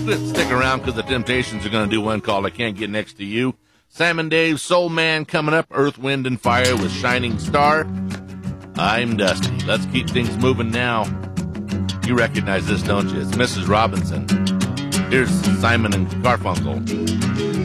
Stick around because the Temptations are going to do one called I Can't Get Next to You. Sam and Dave, Soul Man coming up. Earth, Wind, and Fire with Shining Star. I'm Dusty. Let's keep things moving now. You recognize this, don't you? It's Mrs. Robinson. Here's Simon and Garfunkel.